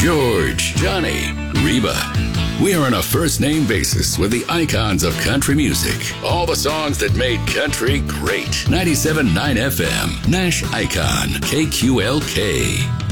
George, Johnny, Reba. We are on a first-name basis with the icons of country music. All the songs that made country great. 97.9 FM, Nash Icon, KQLK.